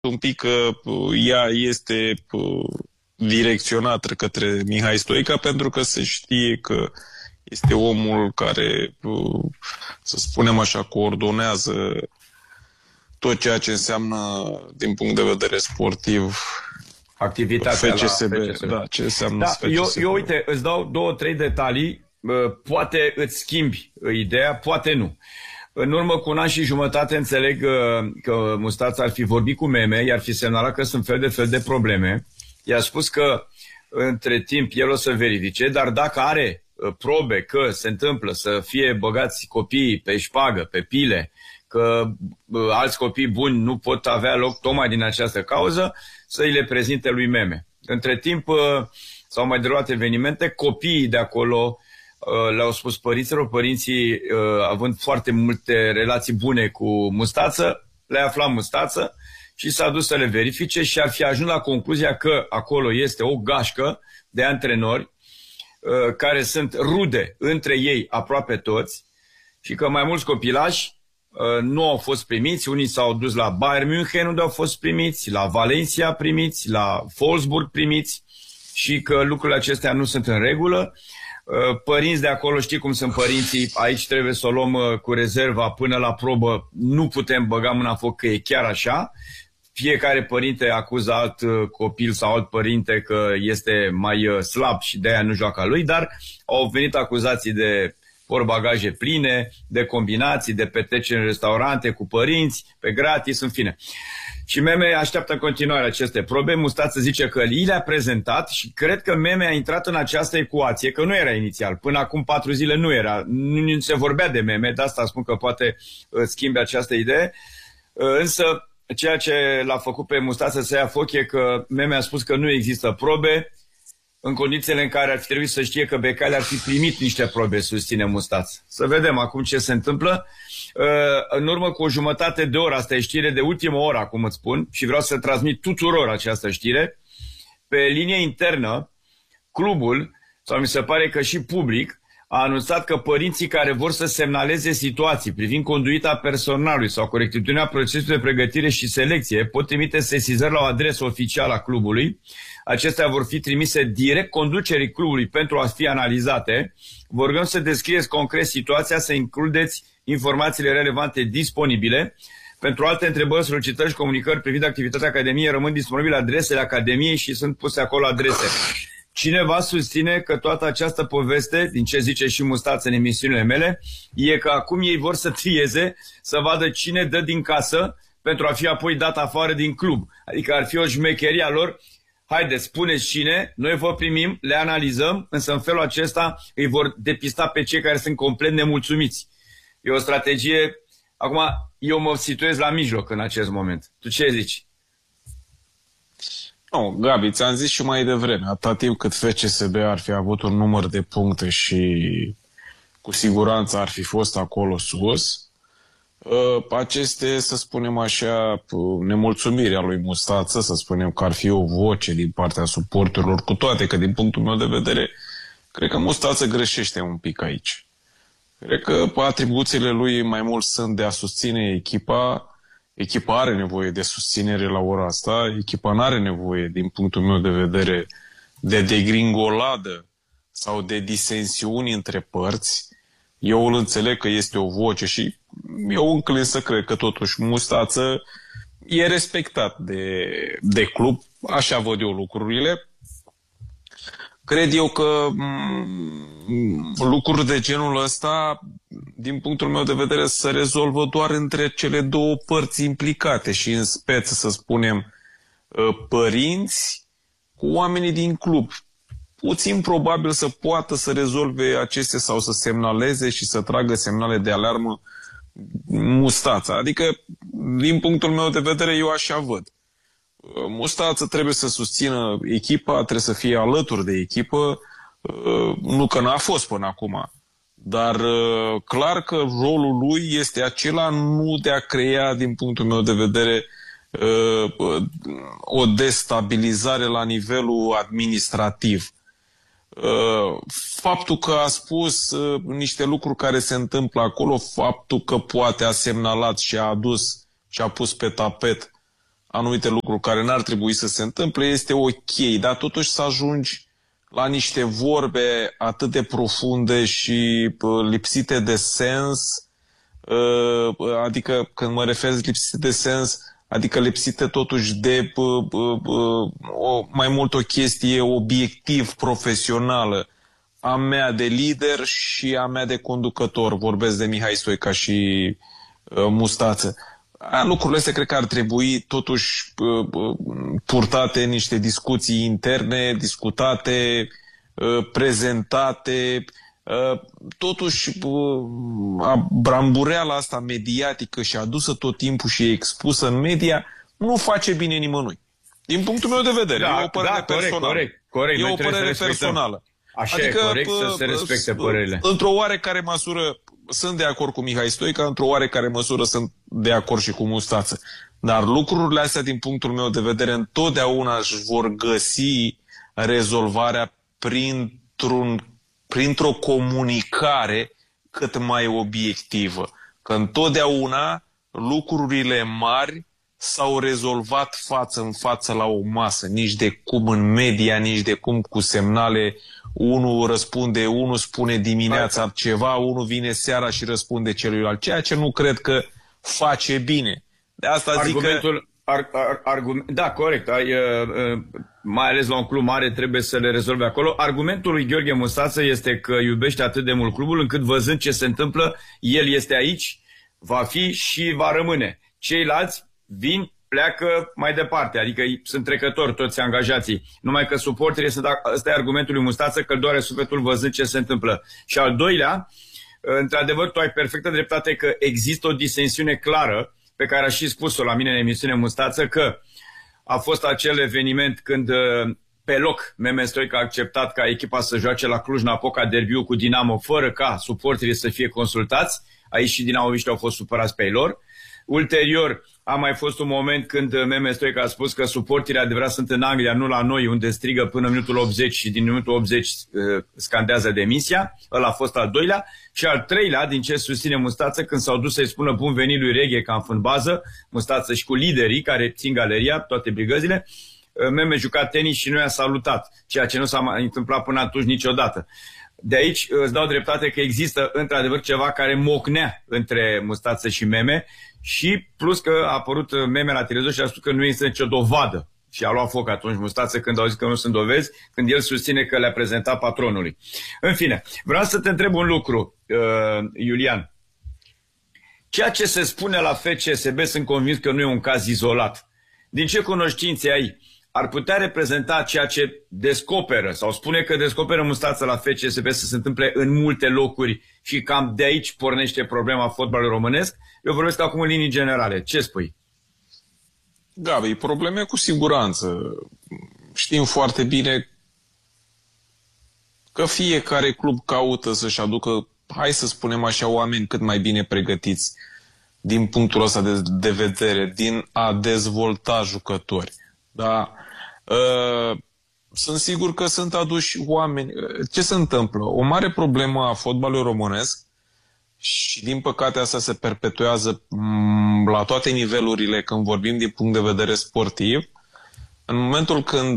un pic că ea este direcționată către Mihai Stoica pentru că se știe că este omul care, să spunem așa, coordonează tot ceea ce înseamnă din punct de vedere sportiv activitatea FCSB. la FCSB. Da, ce înseamnă FCSB. Eu, uite, îți dau 2-3 detalii, poate îți schimbi ideea, poate nu. În urmă cu un an și jumătate înțeleg că Mustață ar fi vorbit cu Meme, i-ar fi semnalat că sunt fel de probleme. I-a spus că între timp el o să verifice, dar dacă are probe că se întâmplă să fie băgați copiii pe șpagă, pe pile, că alți copii buni nu pot avea loc tocmai din această cauză, să îi le prezinte lui Meme. Între timp s-au mai derulat evenimente, copiii de acolo le-au spus părinților, părinții având foarte multe relații bune cu Mustață, le-a aflat Mustață și s-a dus să le verifice și ar fi ajuns la concluzia că acolo este o gașcă de antrenori care sunt rude între ei aproape toți și că mai mulți copilași nu au fost primiți, unii s-au dus la Bayern München unde au fost primiți, la Valencia primiți, la Wolfsburg primiți și că lucrurile acestea nu sunt în regulă. Părinți de acolo, știi cum sunt părinții, aici trebuie să o luăm cu rezerva până la probă, nu putem băga mâna în foc că e chiar așa. Fiecare părinte acuză alt copil sau alt părinte că este mai slab și de-aia nu joacă lui, dar au venit acuzații de portbagaje pline, de combinații, de petreceri în restaurante cu părinți, pe gratis, în fine. Și Meme așteaptă în continuare aceste probe. Mustață zice că i le-a prezentat și cred că Meme a intrat în această ecuație, că nu era inițial. Până acum 4 zile nu era. Nu se vorbea de Meme, de asta spun că poate schimbe această idee. Însă ceea ce l-a făcut pe Mustață să ia foc e că Meme a spus că nu există probe, în condițiile în care ar fi trebuit să știe că Becali ar fi primit niște probe, susține Mustață. Să vedem acum ce se întâmplă. În urmă cu o jumătate de oră, asta e știre de ultimă oră, acum îți spun, și vreau să transmit tuturor această știre, pe linie internă, clubul, sau mi se pare că și public, a anunțat că părinții care vor să semnaleze situații privind conduita personalului sau corectitudinea procesului de pregătire și selecție pot trimite sesizări la o adresă oficială a clubului. Acestea vor fi trimise direct conducerii clubului pentru a fi analizate. Vă rugăm să descrieți concret situația, să includeți informațiile relevante disponibile. Pentru alte întrebări, solicitări și comunicări privind activitatea Academiei rămân disponibile adresele Academiei și sunt puse acolo adrese. Cineva susține că toată această poveste, din ce zice și Mustață în emisiunile mele, e că acum ei vor să trieze, să vadă cine dă din casă pentru a fi apoi dat afară din club. Adică ar fi o șmecherie a lor. Haideți, spuneți cine, noi vă primim, le analizăm, însă în felul acesta îi vor depista pe cei care sunt complet nemulțumiți. E o strategie. Acum, eu mă situez la mijloc în acest moment. Tu ce zici? Nu, Gabi, ți-am zis și mai devreme, atâta timp cât FCSB ar fi avut un număr de puncte și cu siguranță ar fi fost acolo sus, aceste, să spunem așa, nemulțumirea lui Mustață, să spunem că ar fi o voce din partea suporterilor, cu toate că din punctul meu de vedere, cred că Mustață greșește un pic aici. Cred că atribuțiile lui mai mult sunt de a susține echipa. Echipa are nevoie de susținere la ora asta, echipa nu are nevoie, din punctul meu de vedere, de degringoladă sau de disensiuni între părți. Eu îl înțeleg că este o voce și eu înclin să cred că totuși Mustață e respectat de club, așa văd eu lucrurile. Cred eu că lucruri de genul ăsta, din punctul meu de vedere, se rezolvă doar între cele două părți implicate și în speță, să spunem, părinți cu oamenii din club. Puțin probabil să poată să rezolve aceste sau să semnaleze și să tragă semnale de alarmă Mustața. Adică, din punctul meu de vedere, eu așa văd. Mustață trebuie să susțină echipa, trebuie să fie alături de echipă, nu că n-a fost până acum, dar clar că rolul lui este acela nu de a crea, din punctul meu de vedere, o destabilizare la nivelul administrativ. Faptul că a spus niște lucruri care se întâmplă acolo, faptul că poate a semnalat și a adus și a pus pe tapet anumite lucruri care n-ar trebui să se întâmple, este ok, dar totuși să ajungi la niște vorbe atât de profunde și lipsite de sens, adică când mă refer lipsite de sens, adică lipsite totuși de mai mult o chestie obiectiv, profesională, a mea de lider și a mea de conducător. Vorbesc de Mihai Stoica și Mustață. Lucrurile astea cred că ar trebui totuși purtate în niște discuții interne, discutate, prezentate. Totuși, brambureala asta mediatică și adusă tot timpul și expusă în media nu face bine nimănui. Din punctul meu de vedere, da, e o părere personală. Corect. E o părere personală. Așa adică, e corect să se respecte părerile. Într-o oarecare măsură sunt de acord cu Mihai Stoica, într-o oarecare măsură sunt de acord și cu Mustață. Dar lucrurile astea, din punctul meu de vedere, întotdeauna își vor găsi rezolvarea printr-o comunicare cât mai obiectivă. Că întotdeauna lucrurile mari s-au rezolvat față în față la o masă. Nici de cum în media, nici de cum cu semnale. Unul răspunde, unul spune dimineața ceva, unul vine seara și răspunde celuilalt. Ceea ce nu cred că face bine. De asta argumentul, zic că... Da, corect. Mai ales la un club mare trebuie să le rezolve acolo. Argumentul lui Gheorghe Mustață este că iubește atât de mult clubul încât văzând ce se întâmplă, el este aici, va fi și va rămâne. Ceilalți vin, pleacă mai departe, adică sunt trecători toți angajații. Numai că suporterii ăsta e argumentul lui Mustață, că îl doare sufletul văzând ce se întâmplă. Și al doilea, într-adevăr, tu ai perfectă dreptate că există o disensiune clară, pe care a și spus-o la mine în emisiune Mustață, că a fost acel eveniment când pe loc Meme Stoica a acceptat ca echipa să joace la Cluj-Napoca derbiul cu Dinamo fără ca suporterii să fie consultați. Aici și dinamoviștii au fost supărați pe ei lor. Ulterior a mai fost un moment când Meme Stoica a spus că suporterii adevărat sunt în Anglia, nu la noi, unde strigă până în minutul 80 și din minutul 80 scandează demisia. Ăla a fost al doilea. Și al treilea, din ce susține Mustață, când s-au dus să-i spună bun venit lui Reghe ca în bază, Mustață și cu liderii care țin galeria, toate brigăzile, Meme juca tenis și nu i-a salutat, ceea ce nu s-a mai întâmplat până atunci niciodată. De aici îți dau dreptate că există într-adevăr ceva care mocnea între Mustață și Meme și plus că a apărut Meme la televizor și a spus că nu este nicio dovadă. Și a luat foc atunci Mustață când au zis că nu sunt dovezi, când el susține că le-a prezentat patronului. În fine, vreau să te întreb un lucru, Iulian. Ceea ce se spune la FCSB sunt convins că nu e un caz izolat. Din ce cunoștințe ai? Ar putea reprezenta ceea ce descoperă sau spune că descoperă Mustață la FCSB să se întâmple în multe locuri și cam de aici pornește problema fotbalului românesc? Eu vorbesc acum în linii generale. Ce spui? Gabi, probleme cu siguranță. Știm foarte bine că fiecare club caută să-și aducă, hai să spunem așa, oameni cât mai bine pregătiți din punctul ăsta de vedere, din a dezvolta jucători. Da? Sunt sigur că sunt aduși oameni. Ce se întâmplă? O mare problemă a fotbalului românesc și din păcate asta se perpetuează la toate nivelurile când vorbim din punct de vedere sportiv. În momentul când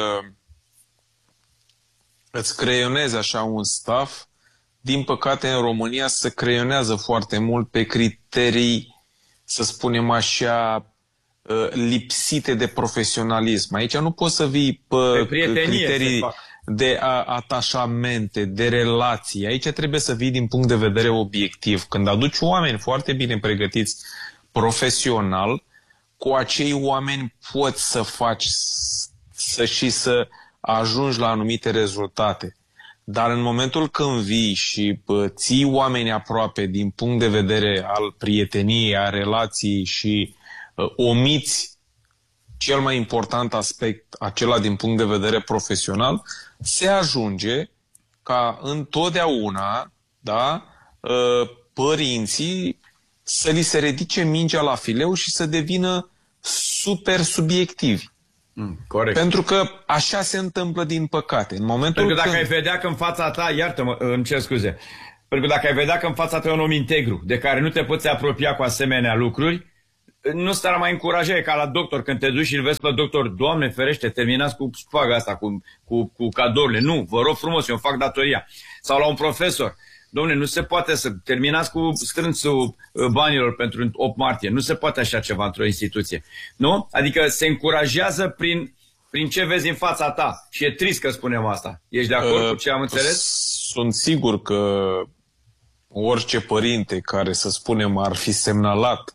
îți creionezi așa un staff, din păcate în România se creionează foarte mult pe criterii, să spunem așa, lipsite de profesionalism. Aici nu poți să vii pe criterii de atașamente, de relații. Aici trebuie să vii din punct de vedere obiectiv. Când aduci oameni foarte bine pregătiți profesional, cu acei oameni poți să faci să ajungi la anumite rezultate. Dar în momentul când vii și ții oameni aproape din punct de vedere al prieteniei, a relației și omiți cel mai important aspect, acela din punct de vedere profesional, se ajunge ca întotdeauna, da, părinții să li se ridice mingea la fileu și să devină super subiectivi. Corect. Pentru că așa se întâmplă din păcate. În momentul Pentru că dacă ai vedea că în fața ta, iartă-mă, îmi cer scuze, pentru că dacă ai vedea că în fața ta e un om integru, de care nu te poți apropia cu asemenea lucruri, nu s-ar mai încuraja, e ca la doctor, când te duci și îl vezi pe doctor, Doamne ferește, terminați cu șpaga asta, cu cadourile. Nu, vă rog frumos, eu îmi fac datoria. Sau la un profesor, dom'le, nu se poate să terminați cu strânsul banilor pentru 8 martie. Nu se poate așa ceva într-o instituție. Nu? Adică se încurajează prin ce vezi în fața ta. Și e trist că spunem asta. Ești de acord cu ce am înțeles? Sunt sigur că orice părinte care, să spunem, ar fi semnalat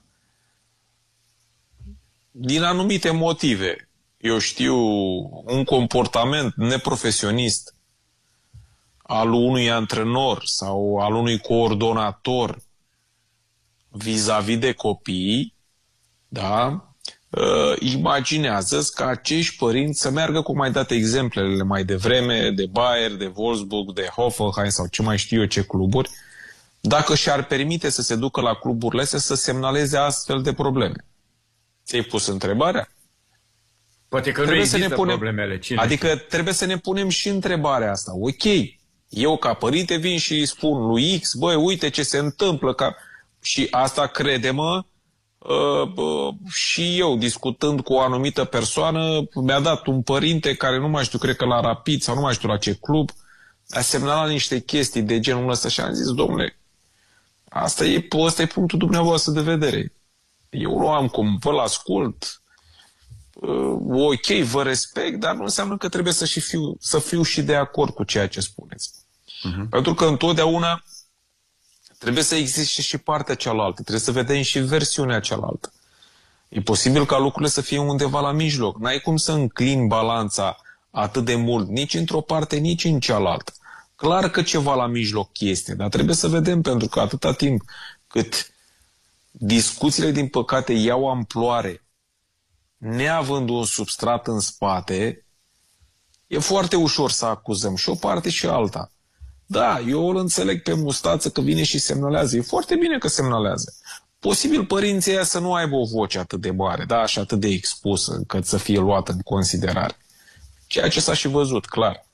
din anumite motive, eu știu, un comportament neprofesionist al unui antrenor sau al unui coordonator vis-a-vis de copii, da? Imaginează-ți că acești părinți să meargă, cum ai dat exemplele mai devreme, de Bayern, de Wolfsburg, de Hoffenheim sau ce mai știu eu ce cluburi, dacă și-ar permite să se ducă la cluburile astea să semnaleze astfel de probleme. Ți-ai pus întrebarea? Poate că trebuie nu există problemele. Cine adică știe? Trebuie să ne punem și întrebarea asta. Ok, eu ca părinte vin și îi spun lui X, băi, uite ce se întâmplă. Și asta, crede-mă, și eu, discutând cu o anumită persoană, mi-a dat un părinte care nu mai știu, cred că la Rapid sau nu mai știu la ce club, a semnalat niște chestii de genul ăsta și am zis, domnule, ăsta e punctul dumneavoastră de vedere. Eu nu am cum, vă-l ascult, ok, vă respect, dar nu înseamnă că trebuie să fiu și de acord cu ceea ce spuneți. Pentru că întotdeauna trebuie să existe și partea cealaltă, trebuie să vedem și versiunea cealaltă. E posibil ca lucrurile să fie undeva la mijloc. N-ai cum să înclini balanța atât de mult, nici într-o parte, nici în cealaltă. Clar că ceva la mijloc este, dar trebuie să vedem, pentru că atâta timp cât discuțiile, din păcate, iau amploare, neavând un substrat în spate, e foarte ușor să acuzăm și o parte și alta. Da, eu îl înțeleg pe Mustață că vine și semnalează. E foarte bine că semnalează. Posibil părinții ăia să nu aibă o voce atât de mare, da, și atât de expusă, încât să fie luată în considerare. Ceea ce s-a și văzut, clar.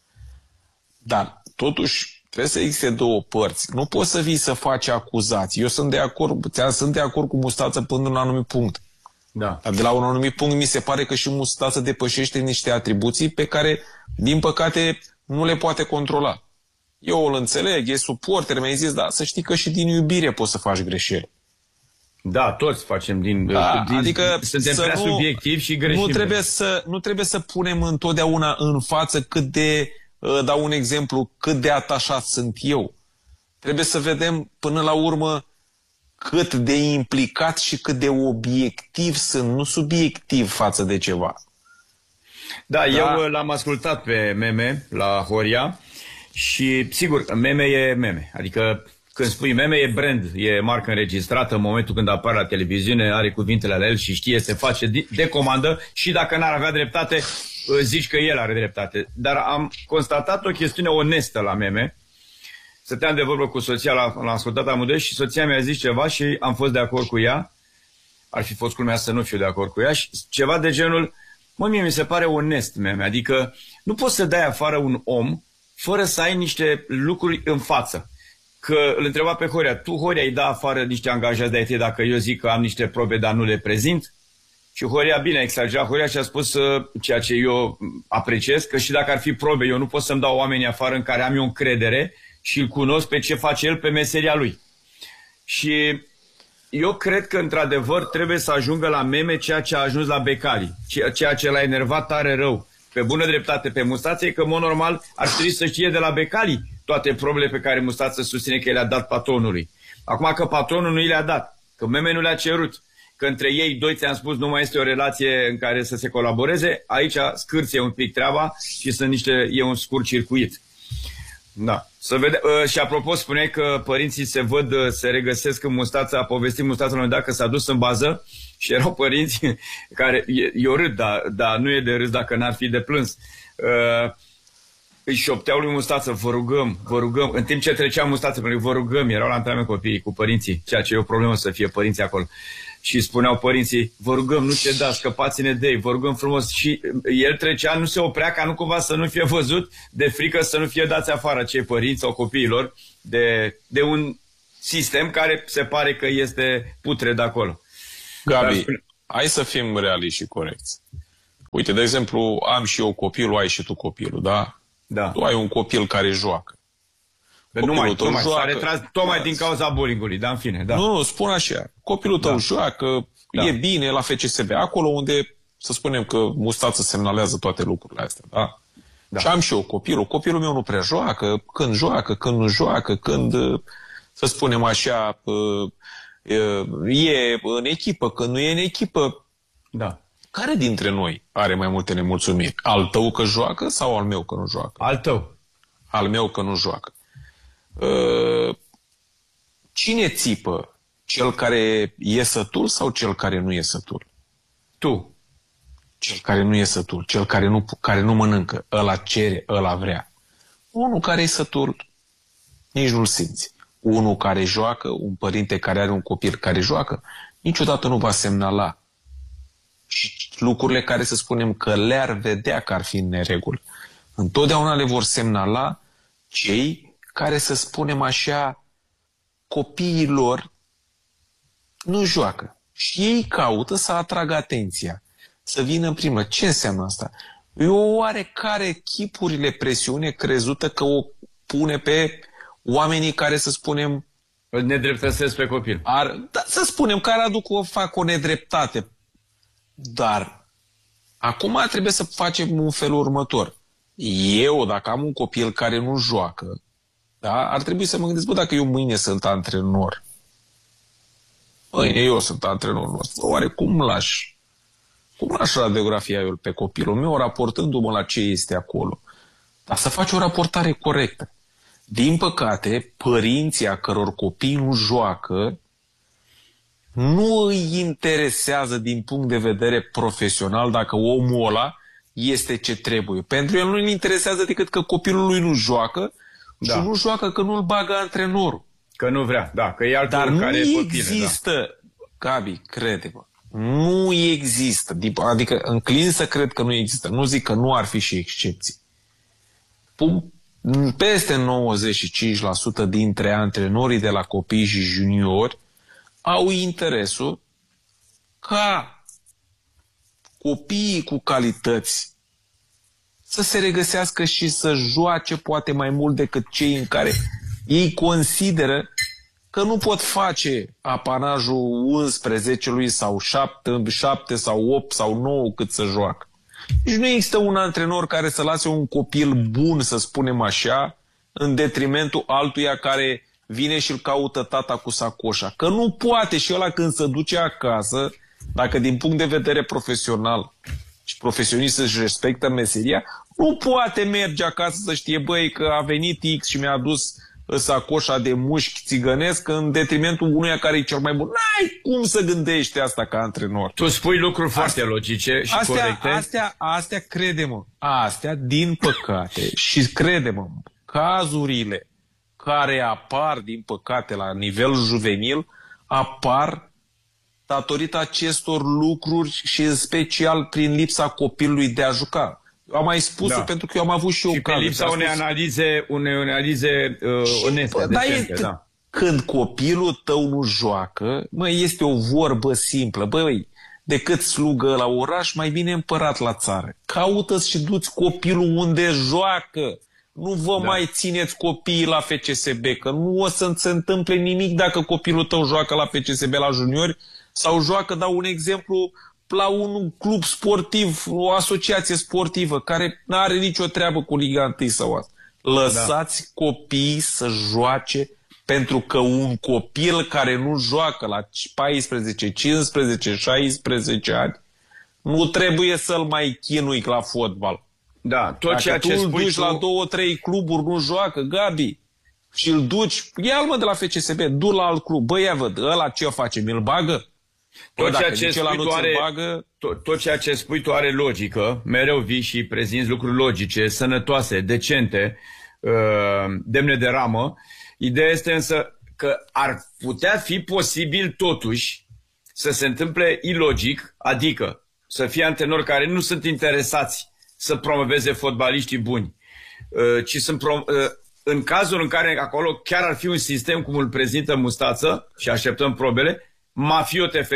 Dar, totuși, trebuie să existe două părți. Nu poți să vii să faci acuzații. Eu sunt de acord cu Mustață până la un anumit punct. Da. Dar de la un anumit punct mi se pare că și Mustață depășește niște atribuții pe care, din păcate, nu le poate controla. Eu îl înțeleg, e suporter, mi-ai zis, dar să știi că și din iubire poți să faci greșeli. Da, toți facem adică suntem prea subiectivi și greșim. Nu trebuie să punem întotdeauna în față dau un exemplu, cât de atașat sunt eu. Trebuie să vedem până la urmă cât de implicat și cât de obiectiv sunt, nu subiectiv față de ceva. Da, eu l-am ascultat pe Meme la Horia și, sigur, Meme e Meme. Adică când spui Meme e brand, e marcă înregistrată în momentul când apare la televiziune, are cuvintele la el și știe, se face de comandă și dacă n-ar avea dreptate, zici că el are dreptate. Dar am constatat o chestiune onestă la Meme. Stăteam de vorbă cu soția, l-am ascultat amândoi și soția mi-a zis ceva și am fost de acord cu ea. Ar fi fost culmea să nu fiu de acord cu ea și ceva de genul, mie mi se pare onest, Meme. Adică nu poți să dai afară un om fără să ai niște lucruri în față. Că îl întreba pe Horia, tu, Horia, îi da afară niște angajați de IT dacă eu zic că am niște probe, dar nu le prezint? Și Horia, bine, a exagerat Horia și a spus ceea ce eu apreciez, că și dacă ar fi probe, eu nu pot să-mi dau oamenii afară în care am eu încredere și îl cunosc pe ce face el pe meseria lui. Și eu cred că, într-adevăr, trebuie să ajungă la Meme ceea ce a ajuns la Becali, ceea ce l-a enervat tare rău. Pe bună dreptate pe Mustață, că, în mod normal, ar trebui să știe de la Becali toate probele pe care Mustață susține că le-a dat patronului. Acum că patronul nu i le-a dat, că Meme nu le-a cerut, că între ei doi, ți-am spus, nu mai este o relație în care să se colaboreze, aici scârție un pic treaba și e un scurt circuit. Da. Să vede, și apropo, spuneai că părinții se regăsesc în Mustață, a povestit Mustață la un moment dat că s-a dus în bază și erau părinți care, eu râd, dar nu e de râs dacă n-ar fi de plâns, îi șopteau lui Mustață, vă rugăm, în timp ce trecea Mustață, vă rugăm, erau la antrenament copiii cu părinții, ceea ce e o problemă să fie părinții acolo. Și spuneau părinții, vă rugăm, nu cedați, scăpați-ne de ei, vă rugăm frumos. Și el trecea, nu se oprea ca nu cumva să nu fie văzut, de frică să nu fie dați afară cei părinți sau copiilor de un sistem care se pare că este putred acolo. Gabi, hai să fim realiști și corecți. Uite, de exemplu, am și eu copilul, ai și tu copilul, da? Da. Tu ai un copil care joacă. Nu s-a retras tocmai din cauza bullying-ului, dar în fine, da. Nu, spun așa. Copilul tău joacă, e bine la FCSB, acolo unde, să spunem că Mustață semnalează toate lucrurile astea, da? Da. Și am și eu copilul. Copilul meu nu prea joacă, când nu joacă, când, să spunem așa, e în echipă, când nu e în echipă. Da. Care dintre noi are mai multe nemulțumiri? Al tău că joacă sau al meu că nu joacă? Al tău. Al meu că nu joacă. Cine țipă? Cel care e sătul sau cel care nu e sătul? Tu. Cel care nu e sătul, cel care nu mănâncă, ăla cere, ăla vrea. Unul care e sătul, nici nu-l simți. Unul care joacă, un părinte care are un copil care joacă, niciodată nu va semnala. Și lucrurile care, să spunem, că le-ar vedea că ar fi în neregulă. Întotdeauna le vor semnala cei care, să spunem așa, copiii lor nu joacă. Și ei caută să atragă atenția, să vină în primă. Ce înseamnă asta? E o oarecare chipurile presiune crezută că o pune pe oamenii care, să spunem, îl nedreptățesc pe copil. Să spunem, care fac o nedreptate. Dar acum trebuie să facem un felul următor. Eu, dacă am un copil care nu joacă, da, ar trebui să mă gândesc, dacă eu mâine sunt antrenor. Mâine eu sunt antrenor. Oare cum lași radiografia eu pe copilul meu, raportându-mă la ce este acolo? Dar să faci o raportare corectă. Din păcate, părinții a căror copii nu joacă nu îi interesează din punct de vedere profesional dacă omul ăla este ce trebuie. Pentru el nu îi interesează decât că copilul lui nu joacă și nu joacă că nu-l bagă antrenorul. Că nu vrea, da, că e altul care nu există, Gabi, crede-mă, nu există, adică înclin să cred că nu există, nu zic că nu ar fi și excepții. Peste 95% dintre antrenorii de la copii și juniori au interesul ca copiii cu calități să se regăsească și să joace poate mai mult decât cei în care ei consideră că nu pot face apanajul 11-lui sau 7 sau 8 sau 9 cât să joacă. Deci nu există un antrenor care să lase un copil bun, să spunem așa, în detrimentul altuia care vine și îl caută tata cu sacoșa. Că nu poate și ăla când se duce acasă, dacă din punct de vedere profesional și profesionist își respectă meseria, nu poate merge acasă să știe, băi, că a venit X și mi-a adus sacoșa de mușchi țigănesc în detrimentul unuia care e cel mai bun. N-ai cum să gândești asta ca antrenor. Tu spui lucruri foarte logice și corecte. Astea crede-mă, astea din păcate și crede-mă, cazurile care apar, din păcate, la nivel juvenil, apar datorită acestor lucruri și în special prin lipsa copilului de a juca. Am mai spus-o pentru că eu am avut și eu pe lipsa unei analize oneste, decente, Când copilul tău nu joacă, este o vorbă simplă. Băi, decât slugă la oraș, mai bine împărat la țară. Caută-ți și du-ți copilul unde joacă. Nu vă mai țineți copiii la FCSB, că nu o să se întâmple nimic dacă copilul tău joacă la FCSB la juniori sau joacă, dau un exemplu, la un club sportiv, o asociație sportivă care nu are nicio treabă cu Liga 1 sau asta. Lăsați copiii să joace, pentru că un copil care nu joacă la 14, 15, 16 ani nu trebuie să-l mai chinui la fotbal. Da, tot ceea ce tu îl spui duci la 2-3 cluburi, nu joacă, Gabi, și îl duci, ia-l mă de la FCSB, du la alt club, băi, ia văd, ăla ce face, mi-l bagă? Tot ceea ce spui tu are logică, mereu vii și prezinți lucruri logice, sănătoase, decente, demne de ramă. Ideea este însă că ar putea fi posibil totuși să se întâmple ilogic, adică să fie antrenori care nu sunt interesați să promoveze fotbaliștii buni, ci sunt în cazul în care acolo chiar ar fi un sistem cum îl prezintă Mustață, și așteptăm probele, mafiot efectiv.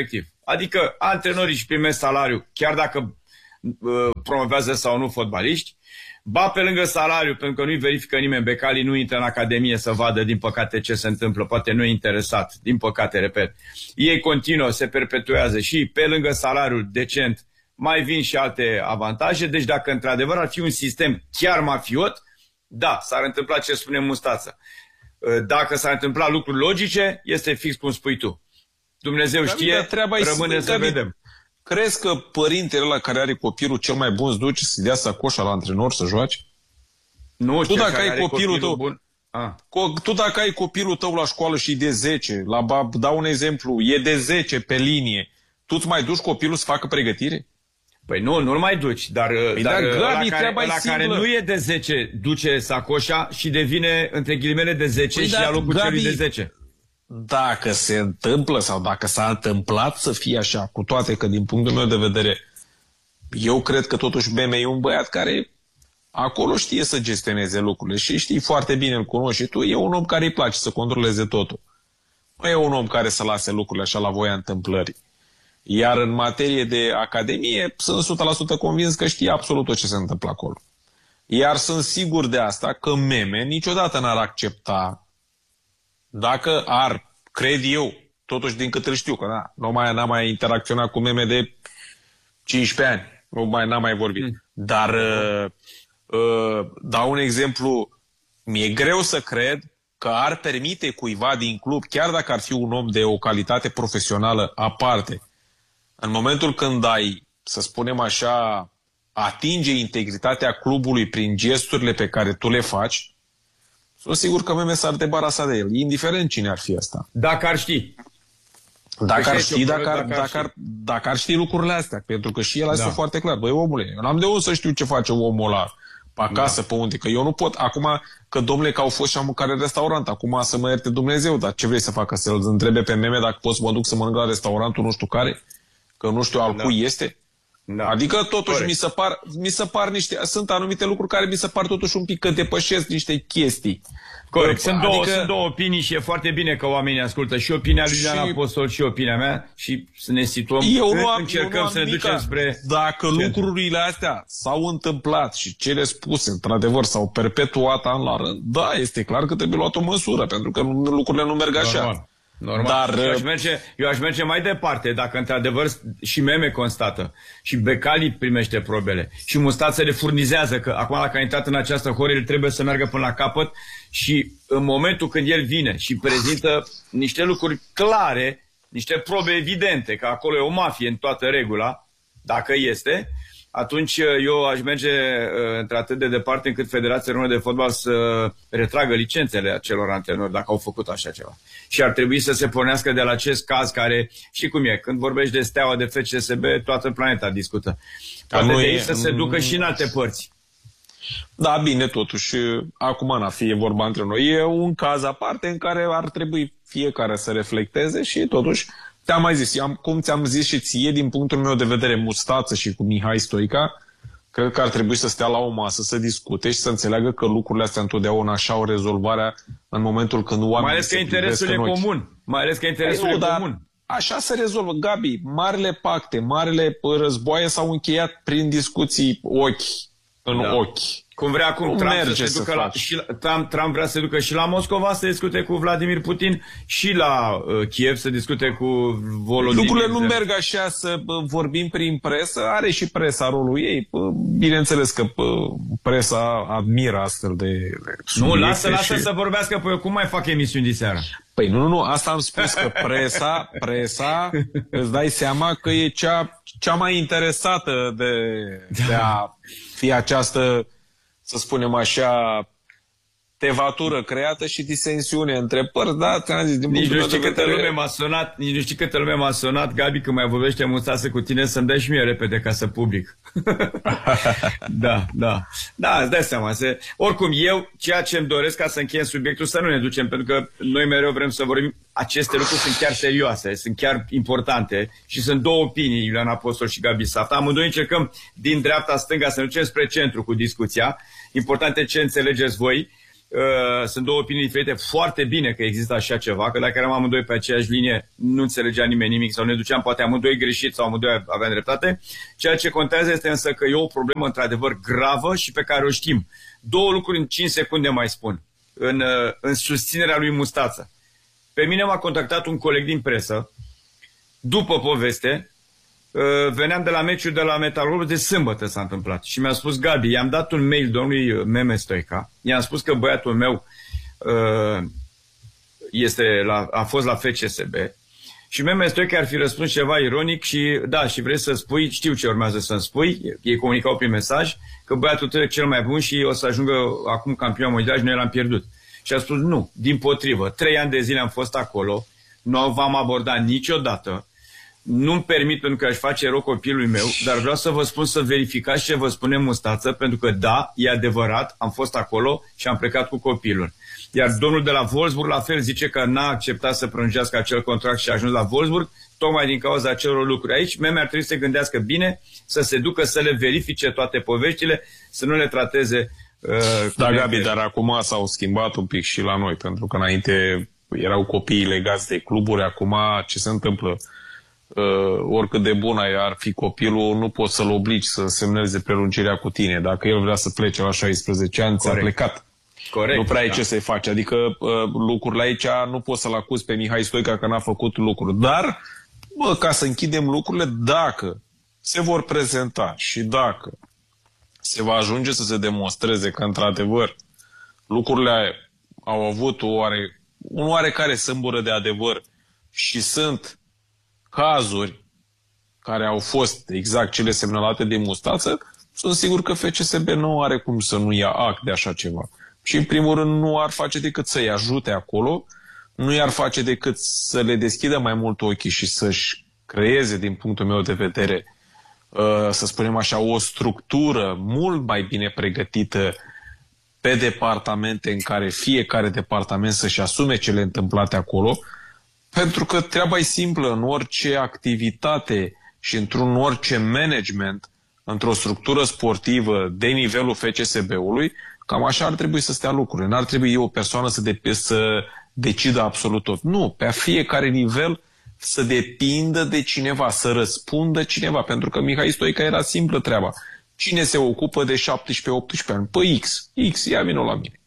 Adică antrenorii își primesc salariu, chiar dacă promovează sau nu fotbaliști, ba pe lângă salariu, pentru că nu-i verifică nimeni, becalii nu intră în academie să vadă, din păcate, ce se întâmplă, poate nu e interesat, din păcate, repet. Ei continuă, se perpetuează și pe lângă salariul decent mai vin și alte avantaje, deci dacă într-adevăr ar fi un sistem chiar mafiot, da, s-ar întâmpla ce spune Mustață. Dacă s-ar întâmpla lucruri logice, este fix cum spui tu. Dumnezeu știe, rămâne să vedem. Crezi că părintele ăla care are copilul cel mai bun îți duce să dea sacoșa la antrenor să joace? Nu, tu dacă ai copilul tău bun. Tu dacă ai copilul tău la școală și e de 10, dau un exemplu, e de 10 pe linie, tu îți mai duci copilul să facă pregătire? Păi nu-l mai duci, dar Gabi, ăla care nu e de 10 duce sacoșa și devine, între ghilimele, de 10 și ia locul celui de 10. Dacă se întâmplă sau dacă s-a întâmplat să fie așa, cu toate că din punctul meu de vedere, eu cred că totuși Meme e un băiat care acolo știe să gestioneze lucrurile și știi foarte bine, îl cunoști și tu, e un om care îi place să controleze totul. Nu e un om care să lase lucrurile așa la voia întâmplării. Iar în materie de academie, sunt 100% convins că știe absolut tot ce se întâmplă acolo. Iar sunt sigur de asta că Meme niciodată n-ar accepta, dacă cred eu, totuși din cât îl știu, că n-am mai interacționat cu Meme de 15 ani, n-am mai vorbit. Dar dau un exemplu, mi-e greu să cred că ar permite cuiva din club, chiar dacă ar fi un om de o calitate profesională aparte, în momentul când ai, să spunem așa, atinge integritatea clubului prin gesturile pe care tu le faci, sunt sigur că Meme s-ar debarasa de el, indiferent cine ar fi asta. Dacă ar ști. Dacă ar ști lucrurile astea, pentru că și el este foarte clar. Băi, omule, eu n-am de unde să știu ce face omul ăla pe acasă, pe unde, că eu nu pot, acum, că domnule, că au fost și am mâncat în restaurant, acum să mă ierte Dumnezeu, dar ce vrei să facă? Să-l întrebe pe Meme dacă pot să mă duc să mănânc la restaurantul nu știu care? Că nu știu al cui este? Da. Adică totuși mi se par niște, sunt anumite lucruri care mi se par totuși un pic că depășesc niște chestii. Corect, sunt două opinii și e foarte bine că oamenii ascultă și opinia lui Iulian Apostol și opinia mea și să ne situăm, încercăm să ne ducem spre... Dacă lucrurile astea s-au întâmplat și cele spuse, într-adevăr, s-au perpetuat an la rând, da, este clar că trebuie luat o măsură, pentru că lucrurile nu merg așa. Normal. Dar eu aș merge mai departe, dacă într-adevăr și Meme constată și Becali primește probele și Mustață le furnizează, că acum dacă a intrat în această horă, el trebuie să meargă până la capăt și în momentul când el vine și prezintă niște lucruri clare, niște probe evidente, că acolo e o mafie în toată regula, dacă este, atunci eu aș merge într-atât de departe încât Federația Română de Fotbal să retragă licențele acelor antrenori dacă au făcut așa ceva. Și ar trebui să se pornească de la acest caz care, știi cum e, când vorbești de Steaua, de FCSB, toată planeta discută. Poate de aici să se ducă și în alte părți. Da, bine, totuși, acum n-ar fi vorba între noi. E un caz aparte în care ar trebui fiecare să reflecteze și totuși te-am mai zis, cum ți-am zis și ție, din punctul meu de vedere, Mustață și cu Mihai Stoica, cred că ar trebui să stea la o masă, să discute și să înțeleagă că lucrurile astea întotdeauna așa au rezolvarea în momentul când oamenii mai ales că interesul e comun. Mai ales că interesul e comun. Așa se rezolvă. Gabi, marile pacte, marile războaie s-au încheiat prin discuții ochi în ochi. Cum vrea acum Trump vrea să se ducă și la Moscova să discute cu Vladimir Putin și la Kiev să discute cu Volodymyr. Lucrurile nu merg așa să vorbim prin presă, are și presa rolul ei. Bineînțeles că presa admiră astfel de subiecte. Nu, lasă să vorbească, păi eu cum mai fac emisiuni de seară? Păi nu, asta am spus, că presa, îți dai seama că e cea mai interesată de a fi această, să spunem așa, tevatură creată și disensiune între părți, da? Nici nu știi câtă lume m-a sunat, Gabi, când mai vorbește Mustață cu tine, să-mi dai și mie repede ca să public. Da, îți dai seama. Oricum, eu, ceea ce îmi doresc ca să încheiem subiectul, să nu ne ducem, pentru că noi mereu vrem să vorbim, aceste lucruri sunt chiar serioase, sunt chiar importante și sunt două opinii, Iulian Apostol și Gabi Safta. Amândoi încercăm din dreapta-stânga să ne ducem spre centru cu discuția. Important e ce înțelegeți voi. sunt două opinii diferite, foarte bine că există așa ceva, că dacă eram amândoi pe aceeași linie, nu înțelegea nimeni nimic sau ne duceam poate amândoi greșit sau amândoi aveam dreptate. Ceea ce contează este însă că e o problemă într-adevăr gravă și pe care o știm. Două lucruri în 5 secunde mai spun, în susținerea lui Mustață. Pe mine m-a contactat un coleg din presă, după poveste, veneam de la meciul de la Metalurg, de sâmbătă s-a întâmplat. Și mi-a spus: Gabi, i-am dat un mail domnului Meme Stoica, i-am spus că băiatul meu a fost la FCSB. Și Meme Stoica ar fi răspuns ceva ironic și da, și vrei să spui, știu ce urmează să-mi spui, ei comunicau prin mesaj, că băiatul tău e cel mai bun și o să ajungă acum campion mondial și noi l-am pierdut. Și a spus: nu, dimpotrivă, 3 ani de zile am fost acolo, nu v-am abordat niciodată, nu-mi permit pentru că aș face rău copilului meu, dar vreau să vă spun să verificați ce vă spune Mustață, pentru că da, e adevărat, am fost acolo și am plecat cu copilul. Iar domnul de la Wolfsburg la fel zice că n-a acceptat să prelungească acel contract și a ajuns la Wolfsburg tocmai din cauza acelor lucruri. Aici Meme ar trebui să se gândească bine, să se ducă să le verifice toate poveștile, să nu le trateze da, Gabi, dar acum s-au schimbat un pic și la noi, pentru că înainte erau copiii legați de cluburi, acum ce se întâmplă? Oricât de bun ar fi copilul, nu poți să-l obligi să semneze prelungirea cu tine. Dacă el vrea să plece la 16 ani, ți-a plecat. Corect, nu prea ai ce să-i faci. Adică lucrurile aici nu poți să-l acuzi pe Mihai Stoica că n-a făcut lucruri. Dar, ca să închidem lucrurile, dacă se vor prezenta și dacă se va ajunge să se demonstreze că, într-adevăr, lucrurile au avut un oarecare sâmbură de adevăr și sunt cazuri care au fost exact cele semnalate de Mustață, sunt sigur că FCSB nu are cum să nu ia act de așa ceva. Și, în primul rând, nu ar face decât să-i ajute acolo, nu i-ar face decât să le deschidă mai mult ochii și să-și creeze, din punctul meu de vedere, să spunem așa, o structură mult mai bine pregătită pe departamente, în care fiecare departament să-și asume cele întâmplate acolo, pentru că treaba e simplă. În orice activitate și într-un orice management, într-o structură sportivă de nivelul FCSB-ului, cam așa ar trebui să stea lucrurile. N-ar trebui o persoană să decidă absolut tot. Nu, pe fiecare nivel să depindă de cineva, să răspundă cineva, pentru că Mihai Stoica era simplă treaba. Cine se ocupă de 17-18 ani? Păi X, ia vină la mine.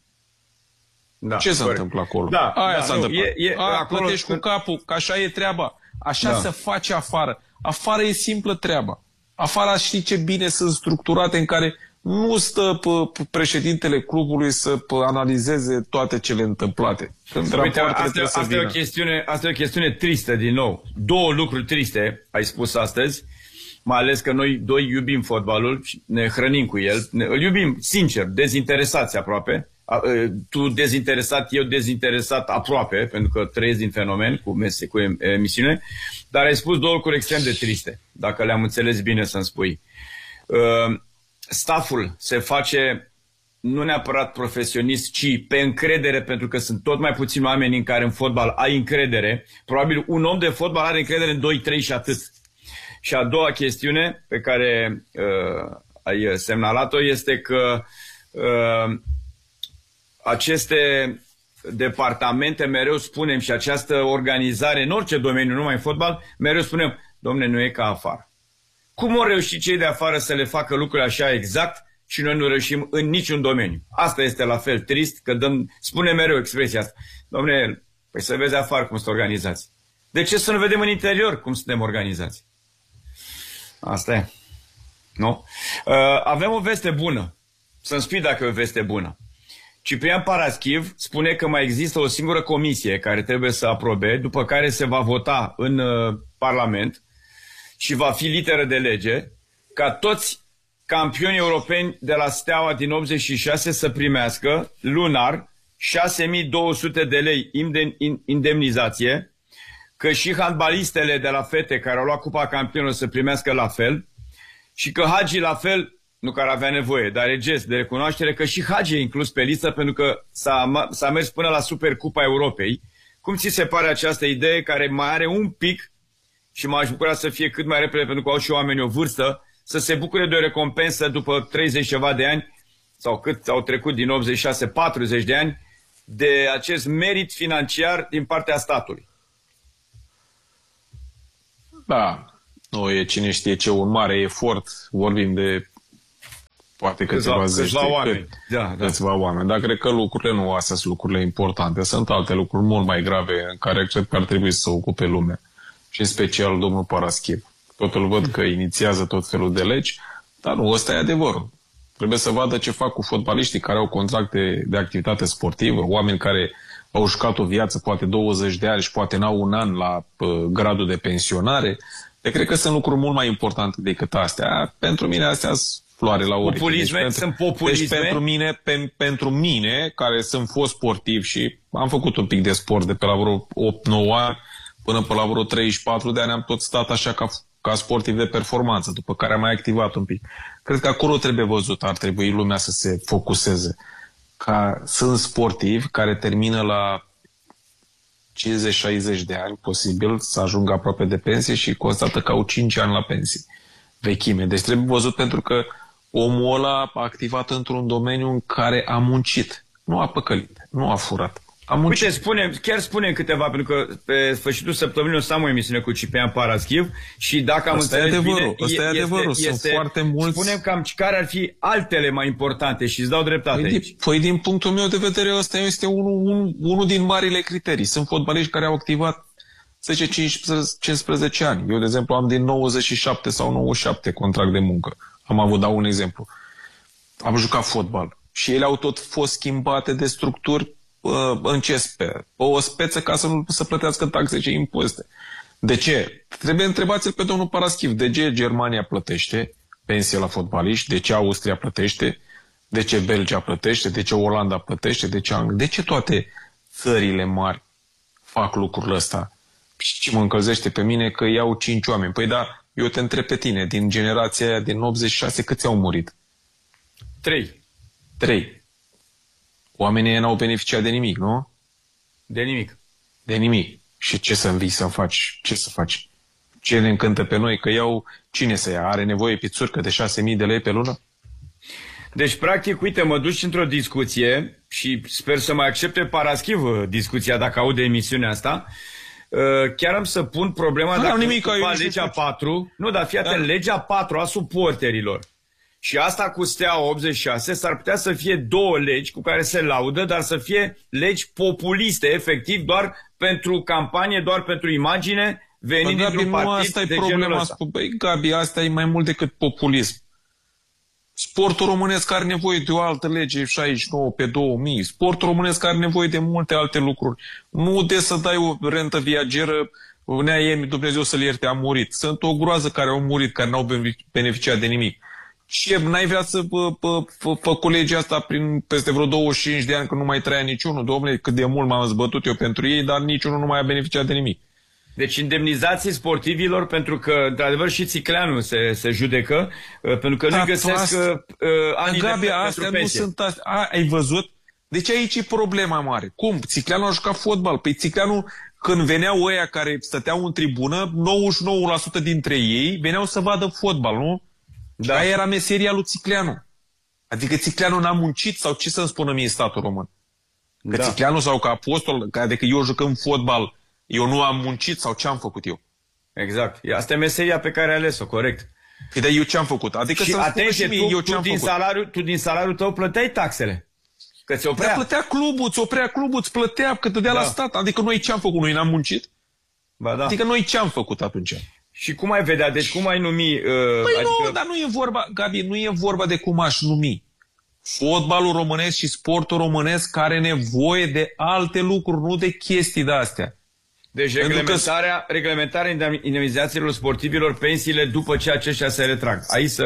Da, ce se întâmplă acolo? Da, aia s-a întâmplat. Acolo plătești cu capul, că așa e treaba. Așa se face afară. Afară e simplă treaba. Afară știi ce bine sunt structurate, în care nu stă președintele clubului să analizeze toate cele întâmplate. Uite, asta e o chestiune tristă din nou. Două lucruri triste ai spus astăzi, mai ales că noi doi iubim fotbalul, ne hrănim cu el, îl iubim sincer, dezinteresați aproape. Tu dezinteresat, eu dezinteresat aproape, pentru că trăiesc din fenomen cu emisiune, dar ai spus două lucruri extrem de triste, dacă le-am înțeles bine să-mi spui. Stafful se face nu neapărat profesionist, ci pe încredere, pentru că sunt tot mai puțini oameni în care în fotbal ai încredere. Probabil un om de fotbal are încredere în 2-3 și atât. Și a doua chestiune pe care ai semnalat-o este că aceste departamente, mereu spunem, și această organizare în orice domeniu, numai în fotbal, mereu spunem: domne, nu e ca afară. Cum au reușit cei de afară să le facă lucrurile așa exact și noi nu reușim în niciun domeniu? Asta este la fel trist, că spune mereu expresia asta. Domne, păi să vezi afară cum sunt organizați. De ce să nu vedem în interior cum suntem organizați? Asta e. Nu? Avem o veste bună. Să-mi spui dacă e o veste bună. Ciprian Paraschiv spune că mai există o singură comisie care trebuie să aprobe, după care se va vota în Parlament și va fi literă de lege, ca toți campionii europeni de la Steaua din 86 să primească lunar 6200 de lei indemnizație, că și handbalistele de la fete care au luat Cupa Campionilor să primească la fel și că Hagi la fel, nu că ar avea nevoie, dar e gest de recunoaștere că și Hagi e inclus pe listă, pentru că s-a mers până la Supercupa Europei. Cum ți se pare această idee, care mai are un pic, și m-aș bucura să fie cât mai repede, pentru că au și oamenii o vârstă, să se bucure de o recompensă după 30 ceva de ani sau cât au trecut din 86, 40 de ani, de acest merit financiar din partea statului. Da, nu e cine știe ce, un mare efort, vorbim de poate câțiva oameni. Câțiva oameni, dar cred că lucrurile nu astea sunt lucrurile importante, sunt alte lucruri mult mai grave în care cred că ar trebui să se ocupe lumea și în special domnul Paraschiv. Totul văd că inițiază tot felul de legi, dar nu, ăsta e adevărul. Trebuie să vadă ce fac cu fotbaliștii care au contracte de activitate sportivă, oameni care au jucat o viață poate 20 de ani și poate n-au un an la gradul de pensionare. Deci cred că sunt lucruri mult mai importante decât astea. Pentru mine astea sunt floare la urică. Populisme, sunt populisme. Deci pentru mine, care sunt fost sportiv și am făcut un pic de sport de pe la vreo 8-9 ani până pe la vreo 34 de ani, am tot stat așa ca sportiv de performanță, după care am mai activat un pic. Cred că acolo trebuie văzut, ar trebui lumea să se focuseze. Sunt sportivi care termină la 50-60 de ani, posibil să ajungă aproape de pensie și constată că au 5 ani la pensie vechime. Deci trebuie văzut pentru că omul ăla a activat într-un domeniu în care a muncit. Nu a păcălit, nu a furat. Uite, spunem câteva, pentru că pe sfârșitul săptămânii o să am o emisiune cu Ciprian Paraschiv și dacă am înțeles bine, e adevărul. Sunt foarte mulți. Spunem cam care ar fi altele mai importante și îți dau dreptate aici. Păi din punctul meu de vedere ăsta este unul din marile criterii. Sunt fotbaliști care au activat 10-15 ani. Eu, de exemplu, am din 97 sau 97 contract de muncă. Am avut, dau un exemplu. Am jucat fotbal și ele au tot fost schimbate de structuri în CSP, o speță ca să nu să plătească taxe și impozite. De ce? Trebuie întrebați-l pe domnul Paraschiv. De ce Germania plătește pensie la fotbaliști? De ce Austria plătește? De ce Belgia plătește? De ce Olanda plătește? De ce Anglia? De ce toate țările mari fac lucrul ăsta? Și ce mă încălzește pe mine că iau 5 oameni. Păi da, eu te întreb pe tine, din generația aia din 86, câți au murit? 3. Oamenii n-au beneficiat de nimic, nu? De nimic. De nimic. Și ce să învii să faci? Ce să faci? Ce ne încântă pe noi? Că iau... Cine să ia? Are nevoie pițurcă de 6.000 de lei pe lună? Deci, practic, uite, mă duci într-o discuție și sper să mai accepte Paraschiv discuția dacă aude emisiunea asta. Chiar am să pun problema dacă legea 4... Nu, dar fii atent, legea 4 a suporterilor. Și asta cu Steaua 86 s-ar putea să fie 2 legi cu care se laudă, dar să fie legi populiste, efectiv, doar pentru campanie, doar pentru imagine, venind dintr-un partid de genul ăsta. Băi, Gabi, asta e mai mult decât populism. Sportul românesc are nevoie de o altă lege 69 pe 2000. Sportul românesc are nevoie de multe alte lucruri. Nu de să dai o rentă viageră, Dumnezeu să-l ierte, a murit. Sunt o groază care au murit, care n-au beneficiat de nimic. Ce, n-ai vrea să făcut legea asta peste vreo 25 de ani, că nu mai trăia niciunul? Dom'le, cât de mult m-am zbătut eu pentru ei, dar niciunul nu mai a beneficiat de nimic. Deci indemnizații sportivilor, pentru că, într-adevăr, și Țicleanu se judecă, pentru că nu găsesc anii Gabi, pentru pensie. Nu sunt astea. Ai văzut? Deci aici e problema mare. Cum? Țicleanu a jucat fotbal. Păi Țicleanu, când veneau ăia care stăteau în tribună, 99% dintre ei veneau să vadă fotbal, nu? Da. Aia era meseria lui Țicleanu. Adică Țicleanu n-a muncit sau ce să-mi spună mie statul român? Că Țicleanu sau că apostol, că adică eu jucând fotbal, eu nu am muncit sau ce am făcut eu? Exact. Asta e meseria pe care ai ales-o, corect. Păi dar eu ce am făcut? Adică și atenție, tu din salariul tău plăteai taxele. Că ți oprea. Dar plătea clubul, îți oprea clubul, îți plătea, că te dea la stat. Adică noi ce am făcut? Noi n-am muncit? Ba da. Adică noi ce am făcut atunci? Și cum ai vedea? Deci cum ai numi... Păi adică... nu, dar nu e vorba, Gabi, nu e vorba de cum aș numi. Fotbalul românesc și sportul românesc are nevoie de alte lucruri, nu de chestii de-astea. Deci reglementarea indemnizațiilor sportivilor, pensiile după ce aceștia se retrag.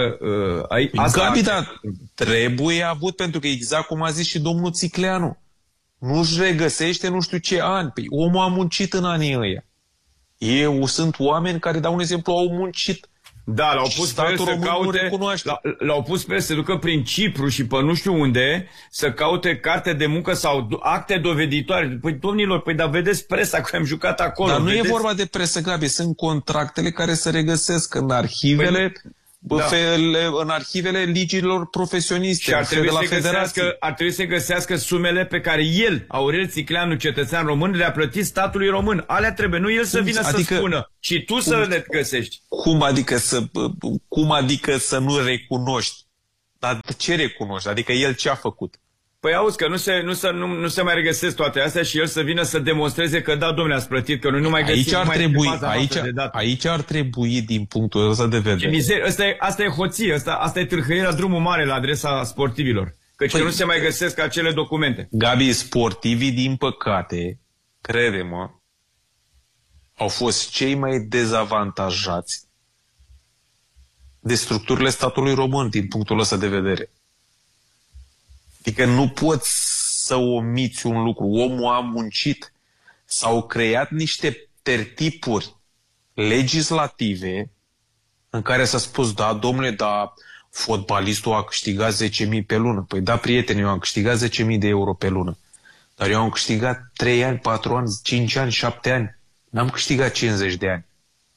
Gabi, dar trebuie avut, pentru că exact cum a zis și domnul Țicleanu, nu-și regăsește nu știu ce ani. Păi omul a muncit în anii ăia. Sunt oameni care, dau un exemplu, au muncit. Da, l-au pus pe el să caute, l-au pus pe el să ducă prin Cipru și pe nu știu unde să caute carte de muncă sau acte doveditoare. Păi, domnilor, dar vedeți presa că am jucat acolo. Dar nu e vorba de presă, Gabi, sunt contractele care se regăsesc în arhivele în arhivele ligilor profesioniste, și ar trebui să găsească sumele pe care el, Aurel Țicleanu, cetățean român, le-a plătit statului român. Alea trebuie, nu el să vină să spună, ci tu să le găsești. Cum adică să nu recunoști? Dar ce recunoști? Adică el ce a făcut? Păi auzi că nu se mai regăsesc toate astea și el să vină să demonstreze că da, domnule, ați plătit, că noi nu mai găsim. Aici ar trebui, din punctul ăsta de vedere. Asta e hoție, asta e târhăirea drumul mare la adresa sportivilor. Căci nu se mai găsesc acele documente. Gabi, sportivii, din păcate, crede-mă, au fost cei mai dezavantajați de structurile statului român, din punctul ăsta de vedere. Adică nu poți să omiți un lucru. Omul a muncit. S-au creat niște tertipuri legislative în care s-a spus, da, domnule, da, fotbalistul a câștigat 10.000 pe lună. Păi da, prieteni, eu am câștigat 10.000 de euro pe lună. Dar eu am câștigat 3 ani, 4 ani, 5 ani, 7 ani. N-am câștigat 50 de ani.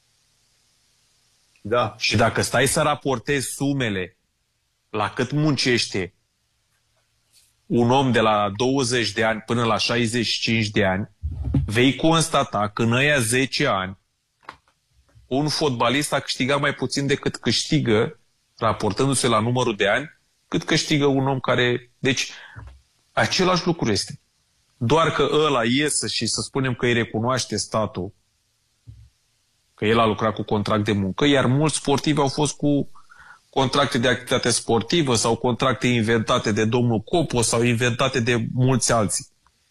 Da. Și dacă stai să raportezi sumele la cât muncește un om de la 20 de ani până la 65 de ani, vei constata că în ăia 10 ani un fotbalist a câștigat mai puțin decât câștigă, raportându-se la numărul de ani, cât câștigă un om care... Deci, același lucru este. Doar că ăla iese și să spunem că îi recunoaște statul, că el a lucrat cu contract de muncă, iar mulți sportivi au fost cu contracte de activitate sportivă sau contracte inventate de domnul Copo sau inventate de mulți alții.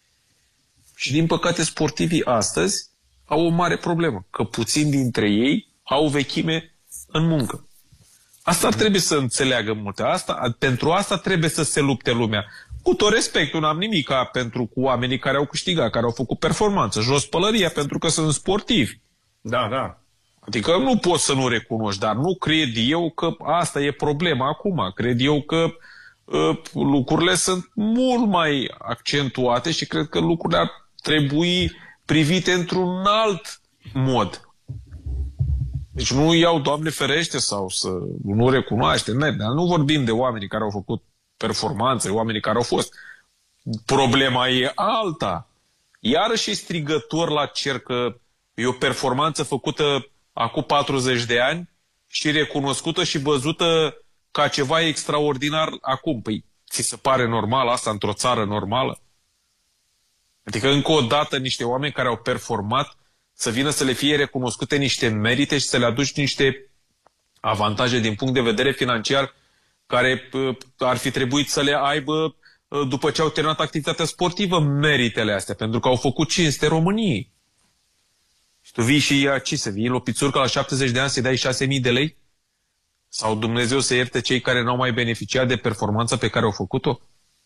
Și din păcate sportivii astăzi au o mare problemă, că puțini dintre ei au vechime în muncă. Asta ar trebui să înțeleagă multe. Pentru asta trebuie să se lupte lumea. Cu tot respectul, n-am nimic cu oamenii care au câștigat, care au făcut performanță, jos pălăria, pentru că sunt sportivi. Da, da. Adică nu poți să nu recunoști, dar nu cred eu că asta e problema acum. Cred eu că lucrurile sunt mult mai accentuate și cred că lucrurile ar trebui privite într-un alt mod. Deci nu iau, Doamne ferește, sau să nu recunoaște, dar nu vorbim de oamenii care au făcut performanțe, oamenii care au fost. Problema e alta. Iarăși e strigător la cer că e o performanță făcută acum 40 de ani și recunoscută și văzută ca ceva extraordinar acum. Păi, ți se pare normal asta într-o țară normală? Adică, încă o dată, niște oameni care au performat să vină să le fie recunoscute niște merite și să le aduci niște avantaje din punct de vedere financiar care ar fi trebuit să le aibă după ce au terminat activitatea sportivă, meritele astea, pentru că au făcut cinste României. Și tu vii și să vii la o pițurcă la 70 de ani să-i dai 6.000 de lei? Sau Dumnezeu să ierte cei care n-au mai beneficiat de performanța pe care au făcut-o?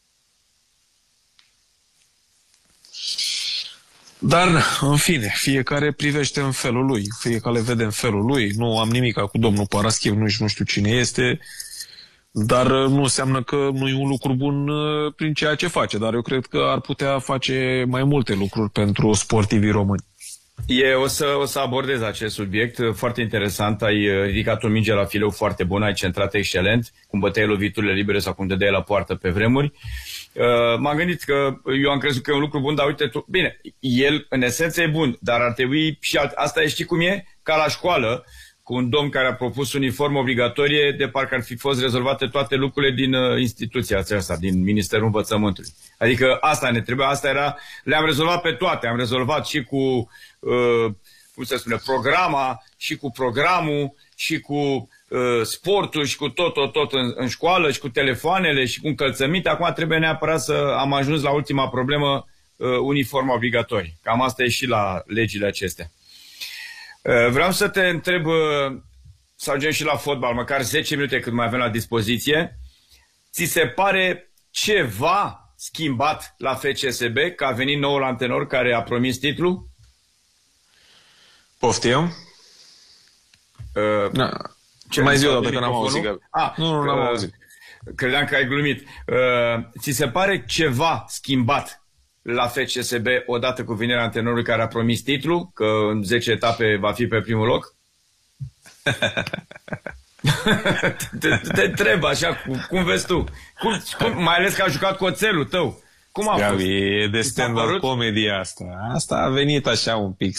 Dar, în fine, fiecare privește în felul lui, fiecare vede în felul lui. Nu am nimic cu domnul Paraschiv, nu știu cine este, dar nu înseamnă că nu e un lucru bun prin ceea ce face. Dar eu cred că ar putea face mai multe lucruri pentru sportivii români. O să abordez acest subiect foarte interesant. Ai ridicat un minge la fileu foarte bun, ai centrat excelent, cum băteai loviturile libere sau cum dădeai la poartă pe vremuri. M-am gândit că eu am crezut că e un lucru bun, dar uite tu, bine, el în esență e bun, dar ar trebui și asta știi cum e? Ca la școală, cu un domn care a propus uniformă obligatorie, de parcă ar fi fost rezolvate toate lucrurile din instituția aceasta, din Ministerul Învățământului. Adică asta ne trebuia, asta era, le-am rezolvat pe toate, am rezolvat și cu, cum se spune, programa, și cu programul, și cu sportul, și cu tot în școală, și cu telefoanele, și cu încălțăminte. Acum trebuie neapărat să am ajuns la ultima problemă, uniforma obligatorie. Cam asta e și la legile acestea. Vreau să te întreb, să ajungem și la fotbal, măcar 10 minute cât mai avem la dispoziție. Ți se pare ceva schimbat la FCSB, că a venit noul antenor care a promis titlul? Poftim? Ce mai zi o dată, că n-am auzit. Nu, n-am auzit. Credeam că ai glumit. Ți se pare ceva schimbat la FCSB odată cu venirea antenorului care a promis titlul, că în 10 etape va fi pe primul loc? Te întreb așa, cum vezi tu? Mai ales că a jucat cu oțelul tău. Cum a fost? Gabi, e de stand-up comedy asta. Asta a venit așa un pic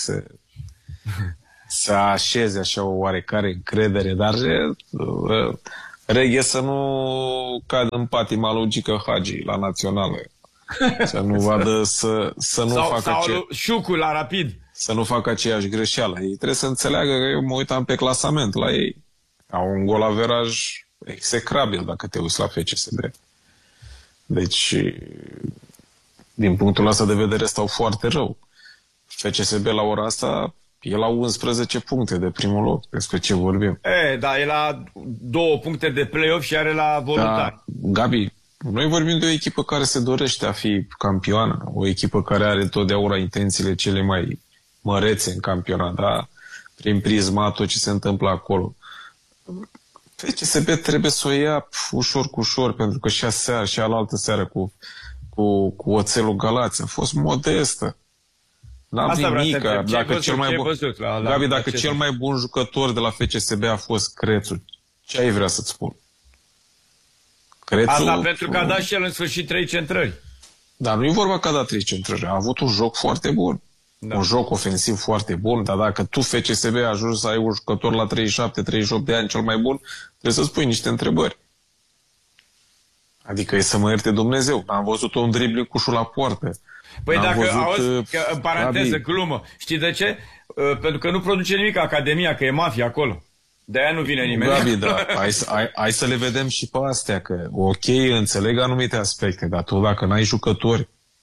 să așeze așa o oarecare încredere, dar reghe să nu cadă în patima logică Hagi la națională. Să nu vadă, să nu facă șucul la Rapid. Să nu facă aceeași greșeală. Ei trebuie să înțeleagă că eu mă uitam pe clasament la ei. Au un golaveraj execrabil dacă te uiți la FCSB. Deci, din punctul ăsta de vedere, stau foarte rău. FCSB la ora asta e la 11 puncte de primul loc. Despre ce vorbim? Da, e la 2 puncte de play-off și are la voluntari. Da, Gabi, noi vorbim de o echipă care se dorește a fi campioană. O echipă care are totdeauna intențiile cele mai mărețe în campionat, da? Prin prisma tot ce se întâmplă acolo. FCSB trebuie să o ia ușor cu ușor, pentru că și aseară, și alaltă seară cu Oțelul Galați a fost modestă. N-am nimic. Gabi, dacă cel mai bun jucător de la FCSB a fost Crețu, ce ai vrea să-ți spun? Crețu, asta pentru că a dat și el în sfârșit 3 centrări. Dar nu e vorba că a dat 3 centrări. A avut un joc foarte bun. Da. Un joc ofensiv foarte bun, dar dacă tu, FCSB, ajungi să ai un jucător la 37-38 de ani cel mai bun, trebuie să spui niște întrebări. Adică e să mă ierte Dumnezeu. Am văzut un dribbling cu șul la poartă. Păi dacă auzi, în paranteză, glumă, știi de ce? Pentru că nu produce nimic Academia, că e mafia acolo. De-aia nu vine nimeni. Gabi, da. Hai să le vedem și pe astea, că ok, înțeleg anumite aspecte, dar tu dacă n-ai jucători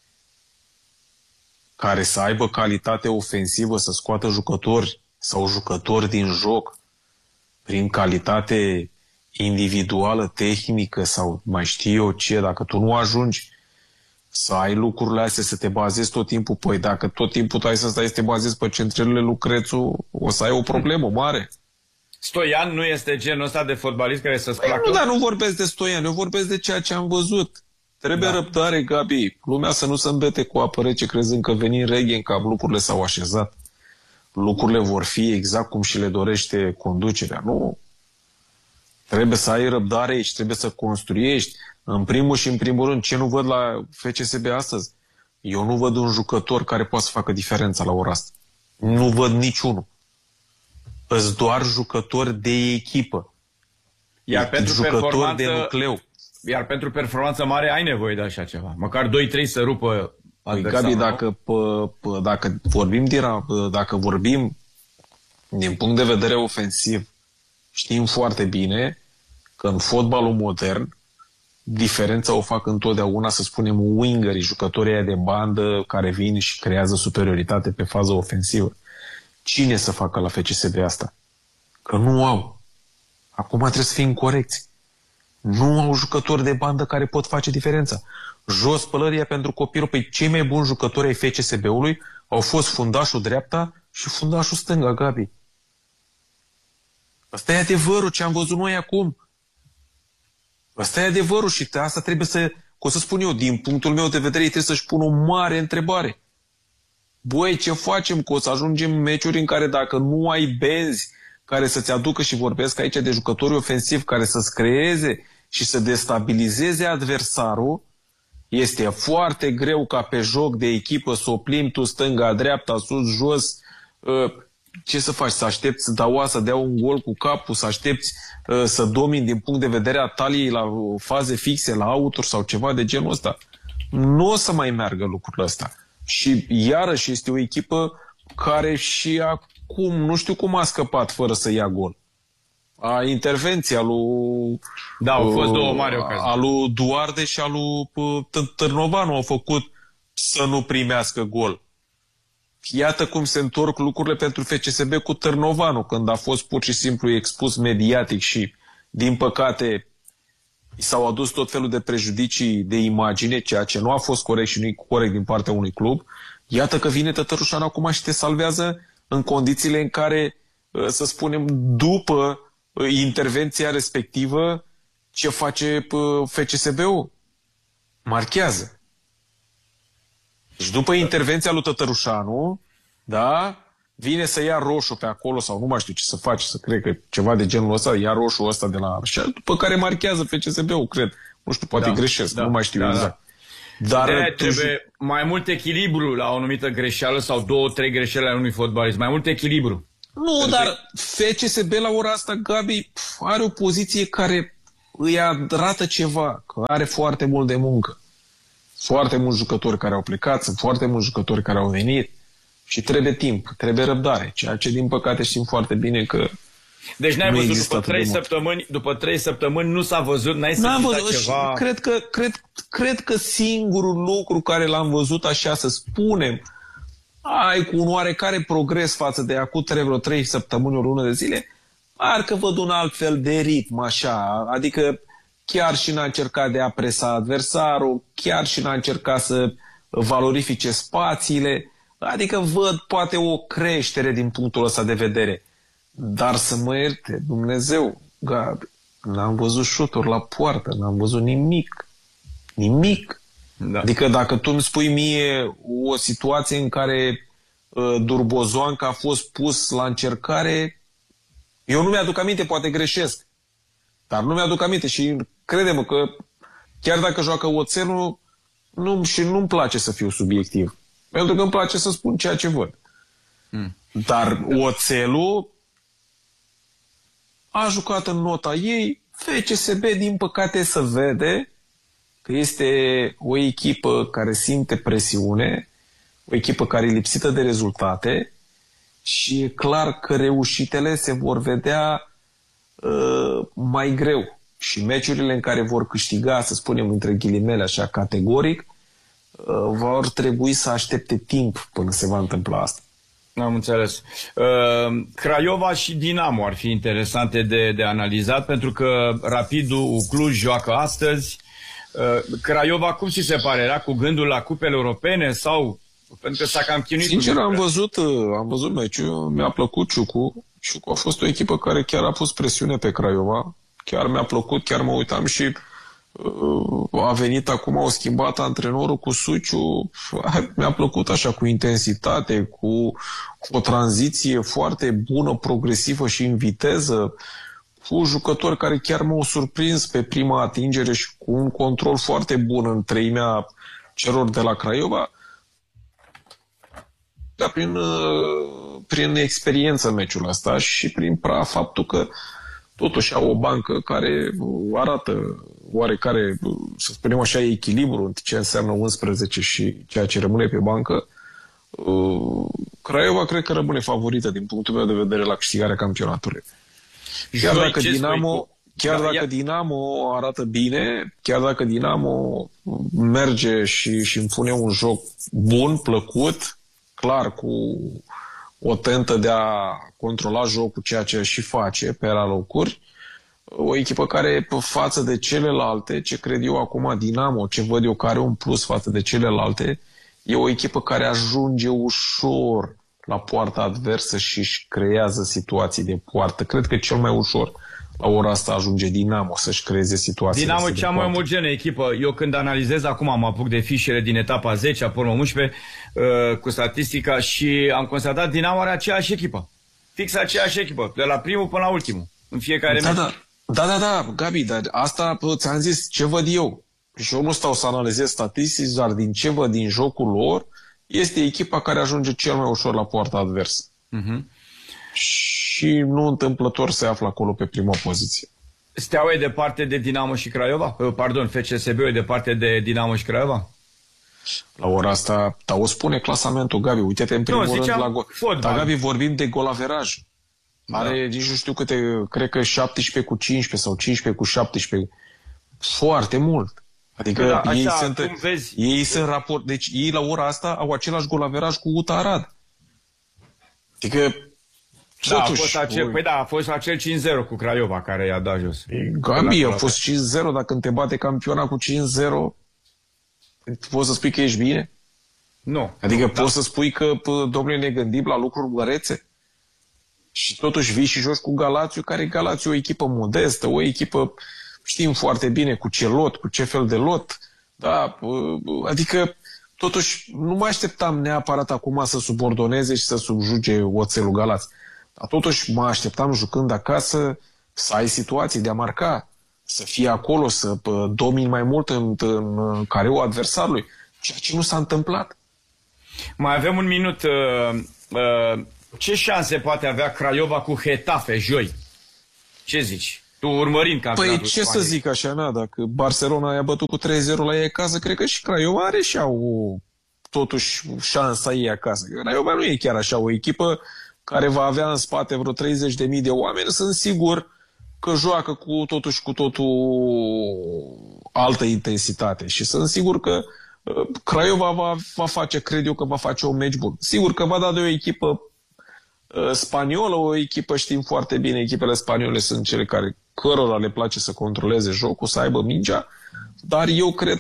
care să aibă calitate ofensivă, să scoată jucători sau jucători din joc prin calitate individuală, tehnică sau mai știu eu ce, dacă tu nu ajungi să ai lucrurile astea, să te bazezi tot timpul, păi dacă tot timpul tu ai să stai să te bazezi pe centrările lui Crețu, o să ai o problemă mare. Stoian nu este genul ăsta de fotbalist care să-ți placă? Nu, dar nu vorbesc de Stoian, eu vorbesc de ceea ce am văzut. Trebuie răbdare, Gabi. Lumea să nu se îmbete cu apă rece crezând că venind reghe în cap, lucrurile s-au așezat. Lucrurile vor fi exact cum și le dorește conducerea. Nu. Trebuie să ai răbdare aici, trebuie să construiești. În primul și în primul rând, ce nu văd la FCSB astăzi? Eu nu văd un jucător care poate să facă diferența la ora asta. Nu văd niciunul. Îți doar jucători de echipă. Iar pentru jucători de nucleu. Iar pentru performanță mare ai nevoie de așa ceva. Măcar 2-3 să rupă adversarul. Gabi, dacă vorbim din punct de vedere ofensiv, știm foarte bine că în fotbalul modern diferența o fac întotdeauna, să spunem, wingerii, jucătorii aia de bandă care vin și creează superioritate pe fază ofensivă. Cine să facă la FCSB asta? Că nu au. Acum trebuie să fim corecți. Nu au jucători de bandă care pot face diferența. Jos pălăria pentru copilul. Păi cei mai buni jucători ai FCSB-ului au fost fundașul dreapta și fundașul stânga, Gabi. Asta e adevărul ce am văzut noi acum. Asta e adevărul și asta trebuie o să spun eu, din punctul meu de vedere, trebuie să-și pună o mare întrebare. Băi, ce facem? Că o să ajungem în meciuri în care dacă nu ai benzi care să-ți aducă, și vorbesc aici de jucători ofensivi care să-ți creeze și să destabilizeze adversarul, este foarte greu ca pe joc de echipă să o plimbi tu stânga, dreapta, sus, jos. Ce să faci? Să aștepți Daua să dea un gol cu capul, să aștepți să domini din punct de vedere a taliei la faze fixe, la outuri sau ceva de genul ăsta. Nu o să mai meargă lucrul ăsta. Și iarăși este o echipă care și acum, nu știu cum a scăpat fără să ia gol. Intervenția lui... Da, au fost două mari ocazii. A lui Duarde și a lui Târnovanu au făcut să nu primească gol. Iată cum se întorc lucrurile pentru FCSB cu Târnovanu, când a fost pur și simplu expus mediatic și, din păcate, i s-au adus tot felul de prejudicii de imagine, ceea ce nu a fost corect și nu e corect din partea unui club. Iată că vine Tătărușanu acum și te salvează în condițiile în care, să spunem, după intervenția respectivă, ce face FCSB-ul? Marchează. Deci după intervenția lui Tătărușanu, da, vine să ia roșu pe acolo sau nu mai știu ce să faci, să cred că ceva de genul ăsta, ia roșu ăsta de la... Și după care marchează FCSB-ul, cred. Nu știu, poate greșesc, nu mai știu exact. Dar trebuie mai mult echilibru la o anumită greșeală sau 2-3 greșeli ale unui fotbalist. Mai mult echilibru. Nu, dar FCSB la ora asta, Gabi, are o poziție care îi arată ceva, că are foarte mult de muncă. Foarte mulți jucători care au plecat, sunt foarte mulți jucători care au venit și trebuie timp, trebuie răbdare, ceea ce din păcate știm foarte bine că deci n-ai văzut după 3 săptămâni nu s-a văzut, n-ai simțit ceva... Cred că singurul lucru care l-am văzut așa, să spunem, cu un oarecare progres față de acum vreo 3 săptămâni, o lună de zile, parcă văd un alt fel de ritm, așa, adică chiar și n-a încercat de a presa adversarul, chiar și n-a încercat să valorifice spațiile, adică văd poate o creștere din punctul ăsta de vedere. Dar să mă ierte, Dumnezeu, Gabi, n-am văzut șuturi la poartă, n-am văzut nimic. Nimic. Da. Adică dacă tu îmi spui mie o situație în care Durbozoanca a fost pus la încercare, eu nu mi-aduc aminte, poate greșesc. Dar nu mi-aduc aminte și crede-mă că chiar dacă joacă Oțelul, nu-mi place să fiu subiectiv. Pentru că îmi place să spun ceea ce văd. Dar Oțelul a jucat în nota ei, FCSB, din păcate, se vede că este o echipă care simte presiune, o echipă care e lipsită de rezultate și e clar că reușitele se vor vedea mai greu. Și meciurile în care vor câștiga, să spunem între ghilimele așa categoric, vor trebui să aștepte timp până se va întâmpla asta. Am înțeles. Craiova și Dinamo ar fi interesante de analizat, pentru că Rapidul Cluj joacă astăzi. Craiova, cum ți se pare? Era cu gândul la cupele europene sau... Pentru că s-a cam chinuit. Sincer, am văzut meciul, mi-a plăcut Ciucu. Ciucu a fost o echipă care chiar a pus presiune pe Craiova. Chiar mi-a plăcut, chiar mă uitam și a venit acum, au schimbat antrenorul cu Suciu. Mi-a plăcut așa, cu intensitate, cu o tranziție foarte bună, progresivă și în viteză, cu jucători care chiar m-au surprins pe prima atingere și cu un control foarte bun în treimea celor de la Craiova. Dar prin experiență meciul ăsta și prin faptul că totuși au o bancă care arată oarecare, să spunem așa, echilibru între ce înseamnă 11 și ceea ce rămâne pe bancă. Craiova cred că rămâne favorită din punctul meu de vedere la câștigarea campionatului. Chiar dacă Dinamo arată bine, chiar dacă Dinamo merge și îmi pune un joc bun, plăcut, clar, cu o tentă de a controla jocul, ceea ce și face pe la locuri, o echipă care, față de celelalte, ce cred eu acum Dinamo, ce văd eu că are un plus față de celelalte, e o echipă care ajunge ușor la poarta adversă și își creează situații de poartă. Cred că cel mai ușor la ora asta ajunge Dinamo să-și creeze situații. Dinamo e cea mai omogenă echipă. Eu când analizez acum, mă apuc de fișele din etapa 10, apoi 11, cu statistica și am constatat Dinamo are aceeași echipă. Fix aceeași echipă, de la primul până la ultimul, în fiecare meci. Da, Gabi, dar asta ți-am zis, ce văd eu. Și eu nu stau să analizez statistici, dar din ce văd din jocul lor, este echipa care ajunge cel mai ușor la poarta adversă. Și nu întâmplător se află acolo pe prima poziție. Steaua e departe de Dinamo și Craiova? Pardon, FCSB e departe de Dinamo și Craiova? La ora asta, o spune clasamentul, Gabi. Uite-te în primul rând la gol. Dar, Gabi, vorbim de golaveraj. Are, nici nu știu câte, cred că 17 cu 15 sau 15 cu 17. Foarte mult. Adică ei sunt raport. Deci ei la ora asta au același golaveraj cu UTA Arad. Adică da, a fost acel 5-0 cu Craiova care i-a dat jos. Gabi, a fost 5-0. Dacă te bate campiona cu 5-0, poți să spui că ești bine? Nu. Adică poți să spui că, domnule, ne gândim la lucruri mărețe? Și totuși vii și joci cu Galațiu, care Galațiu o echipă modestă, o echipă, știm foarte bine, cu ce lot, cu ce fel de lot. Da, adică Totuși, nu mă așteptam neapărat acum să subordoneze și să subjuge Oțelul Galați. Dar totuși mă așteptam, jucând acasă, să ai situații de a marca, să fie acolo, să domini mai mult în careul adversarului, ceea ce nu s-a întâmplat. Mai avem un minut. Ce șanse poate avea Craiova cu Getafe joi? Ce zici? Tu urmărind campionatul Păi ce Spaniei. Să zic așa, dacă Barcelona i-a bătut cu 3-0 la ei acasă, cred că și Craiova are și totuși șansa ei acasă. Craiova nu e chiar așa o echipă care va avea în spate vreo 30.000 de oameni. Sunt sigur că joacă cu totul altă intensitate și sunt sigur că Craiova va face, cred eu că va face un meci bun. Sigur că va da de o echipă spaniolă, o echipă, știm foarte bine, echipele spaniole sunt cele cărora le place să controleze jocul, să aibă mingea, dar eu cred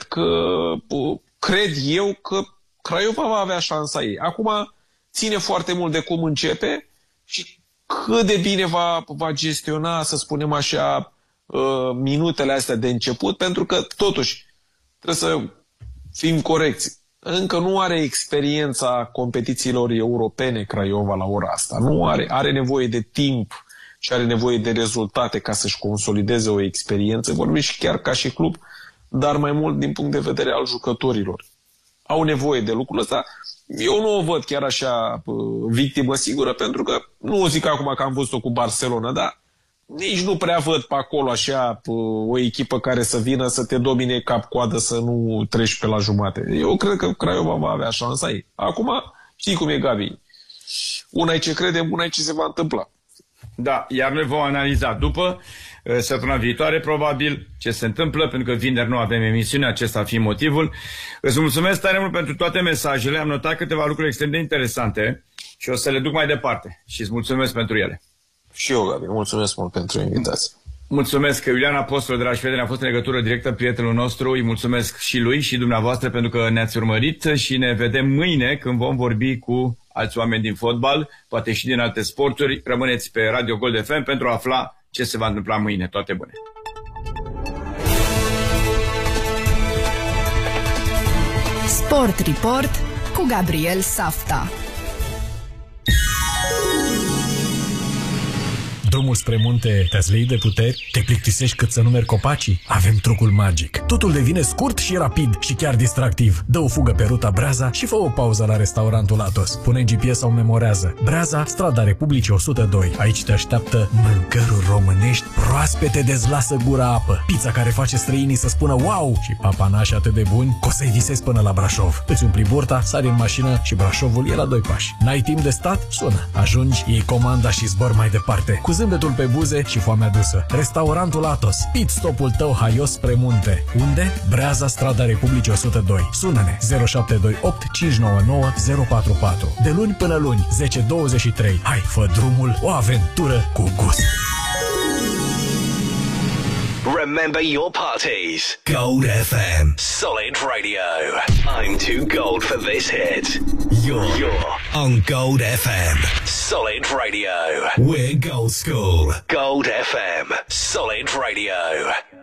că Craiova va avea șansa ei. Acum ține foarte mult de cum începe și cât de bine va gestiona, să spunem așa, minutele astea de început, pentru că totuși trebuie să fim corecți. Încă nu are experiența competițiilor europene Craiova la ora asta. Nu are nevoie de timp și are nevoie de rezultate ca să-și consolideze o experiență. Vorbim și chiar ca și club, dar mai mult din punct de vedere al jucătorilor. Au nevoie de lucrul ăsta. Eu nu o văd chiar așa victimă sigură, pentru că nu zic acum că am văzut-o cu Barcelona, dar nici nu prea văd pe acolo așa o echipă care să vină să te domine cap-coadă, să nu treci pe la jumate. Eu cred că Craiova va avea șansa ei. Acum, știi cum e, Gabi? Una e ce credem, una e ce se va întâmpla. Da, iar noi vom analiza după săptămâna viitoare, probabil, ce se întâmplă, pentru că vineri nu avem emisiune, acesta fi motivul. Îți mulțumesc tare mult pentru toate mesajele, am notat câteva lucruri extrem de interesante și o să le duc mai departe și îți mulțumesc pentru ele. Și eu, Gabi, mulțumesc mult pentru invitație. Mulțumesc că Iulian Apostol de la Șvedenia a fost în legătură directă prietenul nostru. Îi mulțumesc și lui și dumneavoastră pentru că ne-ați urmărit și ne vedem mâine când vom vorbi cu alți oameni din fotbal, poate și din alte sporturi. Rămâneți pe Radio Gold FM pentru a afla ce se va întâmpla mâine. Toate bune! Sport Report cu Gabriel Safta. Drumul spre munte te-a zleit de puteri? Te plictisești cât să numeri copacii? Avem trucul magic. Totul devine scurt și rapid și chiar distractiv. Dă o fugă pe ruta Breaza și fă o pauză la restaurantul Athos. Pune în GPS sau memorează. Breaza, strada Republicii 102. Aici te așteaptă mâncăruri românești proaspete, dezlasă gura apă. Pizza care face străinii să spună wow și papanași atât de buni că o să-i visezi până la Brașov. Îți umpli burta, sari în mașină și Brașovul e la 2 pași. N-ai timp de stat? Sună. Ajungi, iei comanda și zbor mai departe. Cu zâmbetul pe buze și foamea dusă. Restaurantul Athos. Pit stopul tău haios spre munte. Unde? Breaza, strada Republicii 102. Sună-ne 0728 599 044. De luni până luni, 10-23. Hai, fă drumul, o aventură cu gust. Remember your parties. Gold FM. Solid Radio. I'm too gold for this hit. You're on Gold FM. Solid Radio. We're Gold School. Gold FM. Solid Radio.